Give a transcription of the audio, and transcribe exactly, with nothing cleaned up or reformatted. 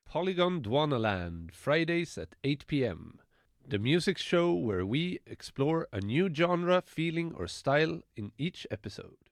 Polygon Dwanaland, Fridays at eight p.m. The music show where we explore a new genre, feeling, or style in each episode.